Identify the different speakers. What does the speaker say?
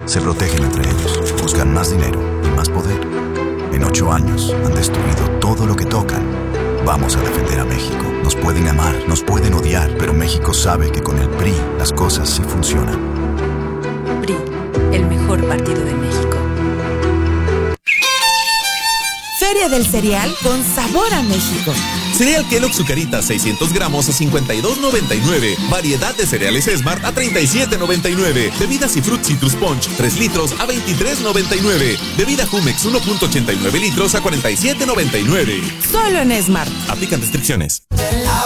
Speaker 1: Se protegen entre ellos, buscan más dinero y más poder. En 8 años han destruido todo lo que tocan. Vamos a defender a México. Nos pueden amar, nos pueden odiar, pero México sabe que con el PRI las cosas sí funcionan.
Speaker 2: PRI, el mejor partido de México.
Speaker 3: Feria del cereal con sabor a México.
Speaker 4: Cereal Kellogg Zucaritas 600 gramos a $52.99. Variedad de cereales Smart a $37.99. Bebidas y Fruit Citrus Punch 3 litros a $23.99. Bebida Jumex 1.89 litros a $47.99.
Speaker 3: Solo en Smart.
Speaker 4: Aplican restricciones.